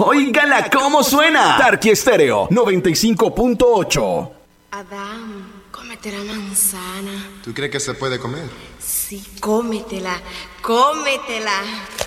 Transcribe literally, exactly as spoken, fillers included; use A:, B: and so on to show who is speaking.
A: Óigala cómo suena. Tarqui Estéreo noventa y cinco punto ocho.
B: Adán, cómete la manzana.
C: ¿Tú crees que se puede comer?
B: Sí, cómetela, cómetela.